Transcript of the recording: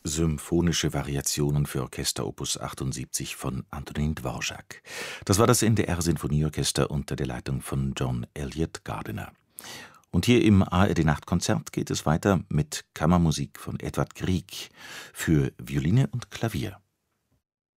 Symphonische Variationen für Orchester Opus 78 von Antonin Dvorak. Das war das NDR-Sinfonieorchester unter der Leitung von John Eliot Gardiner. Und hier im ARD-Nachtkonzert geht es weiter mit Kammermusik von Edvard Grieg für Violine und Klavier.